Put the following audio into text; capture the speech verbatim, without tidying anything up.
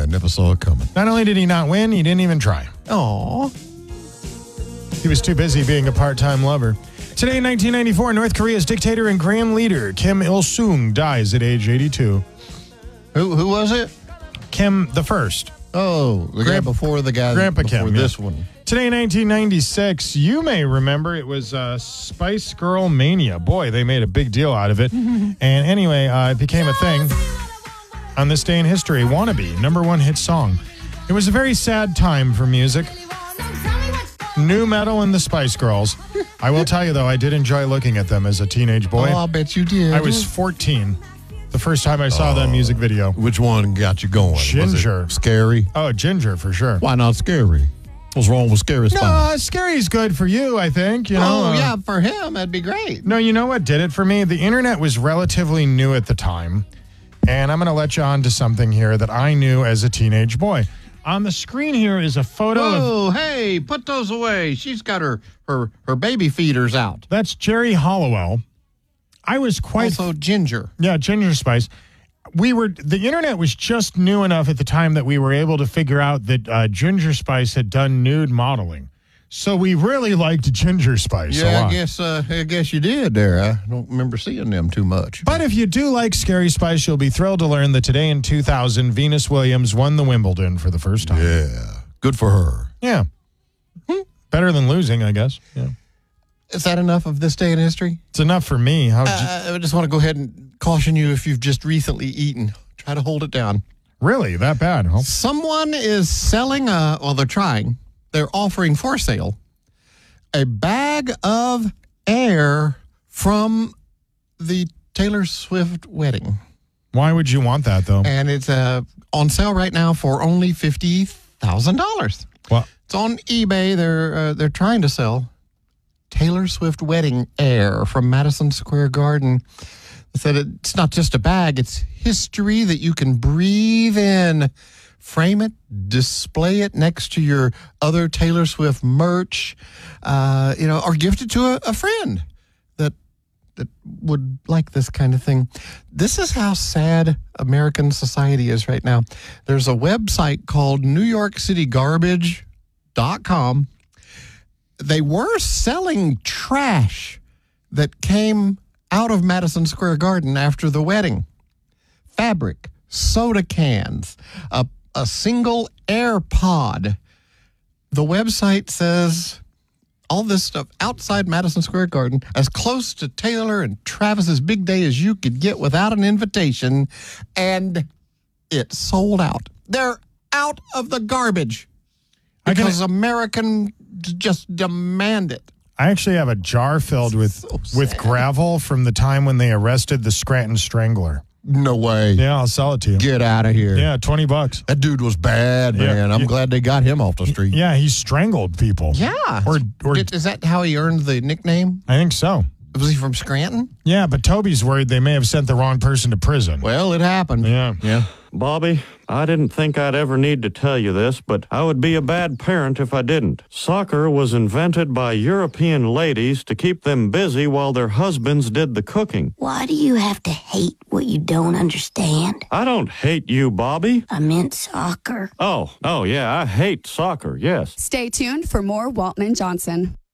never saw it coming. Not only did he not win, he didn't even try. Aw. He was too busy being a part-time lover. Today in nineteen ninety-four, North Korea's dictator and grand leader, Kim Il-sung, dies at age eighty-two. Who who was it? Kim the First. Oh, the guy Grandpa- before the guy Grandpa before Kim, this yeah. one. Today in nineteen ninety-six, you may remember it was uh, Spice Girl Mania. Boy, they made a big deal out of it. And anyway, uh, it became a thing on this day in history. Wannabe, number one hit song. It was a very sad time for music. New metal and the Spice Girls. I will tell you, though, I did enjoy looking at them as a teenage boy. Oh, I bet you did. I was fourteen the first time I saw that music video. Which one got you going? Ginger. Was it scary? Oh, Ginger, for sure. Why not scary? What's wrong with scary Spice? No, Scary's good for you, I think. You know, Oh, uh, yeah, for him, that'd be great. No, you know what did it for me? The internet was relatively new at the time. And I'm going to let you on to something here that I knew as a teenage boy. On the screen here is a photo of... Oh, hey, put those away. She's got her, her, her baby feeders out. That's Jerry Hollowell. I was quite... Also, Ginger. Yeah, Ginger Spice. We were... The internet was just new enough at the time that we were able to figure out that uh, Ginger Spice had done nude modeling. So we really liked Ginger Spice a Yeah, lot. I guess, uh, I guess you did there. I don't remember seeing them too much. But if you do like Scary Spice, you'll be thrilled to learn that today in two thousand, Venus Williams won the Wimbledon for the first time. Yeah, good for her. Yeah. Hmm. Better than losing, I guess. Yeah. Is that enough of this day in history? It's enough for me. How? Uh, I just want to go ahead and caution you if you've just recently eaten. Try to hold it down. Really? That bad? Huh? Someone is selling a, well, they're trying. They're offering for sale a bag of air from the Taylor Swift wedding. Why would you want that, though? And it's uh, on sale right now for only fifty thousand dollars. Well, It's on eBay. They're uh, they're trying to sell Taylor Swift wedding air from Madison Square Garden. They said it's not just a bag, it's history that you can breathe in. Frame it, display it next to your other Taylor Swift merch, uh, you know, or gift it to a, a friend that that would like this kind of thing. This is how sad American society is right now. There's a website called New York City Garbage dot com. They were selling trash that came out of Madison Square Garden after the wedding. Fabric, soda cans, a, a single AirPod. The website says all this stuff outside Madison Square Garden, as close to Taylor and Travis's big day as you could get without an invitation, and it sold out. They're out of the garbage because Americans just demand it. I actually have a jar filled with So with sad. gravel from the time when they arrested the Scranton Strangler. No way. Yeah, I'll sell it to you. Get out of here. Yeah, twenty bucks. That dude was bad, Yeah, man. I'm yeah. glad they got him off the street. Yeah, he strangled people. Yeah. Or, or Did- is that how he earned the nickname? I think so. Was he from Scranton? Yeah, but Toby's worried they may have sent the wrong person to prison. Well, it happened. Yeah. Yeah. Bobby, I didn't think I'd ever need to tell you this, but I would be a bad parent if I didn't. Soccer was invented by European ladies to keep them busy while their husbands did the cooking. Why do you have to hate what you don't understand? I don't hate you, Bobby. I meant soccer. Oh, oh yeah, I hate soccer, yes. Stay tuned for more Walton and Johnson.